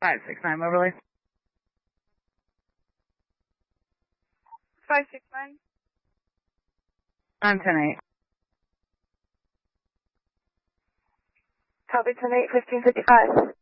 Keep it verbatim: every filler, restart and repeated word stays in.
five six nine Moberly. five six nine. I'm ten eight. Copy ten eight, fifteen fifty-five.